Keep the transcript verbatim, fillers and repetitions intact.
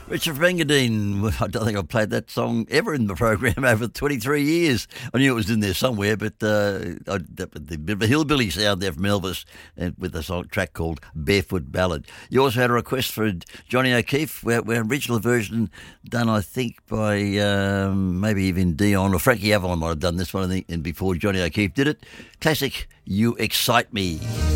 Richard Engadine. I don't think I've played that song ever in the program over twenty-three years. I knew it was in there somewhere, but uh, I, the, the bit of a hillbilly sound there from Elvis, and with a song track called Barefoot Ballad. You also had a request for Johnny O'Keefe, where, where original version done, I think, by um, maybe even Dion or Frankie Avalon might have done this one, I think, and before Johnny O'Keefe did it. Classic, You Excite Me.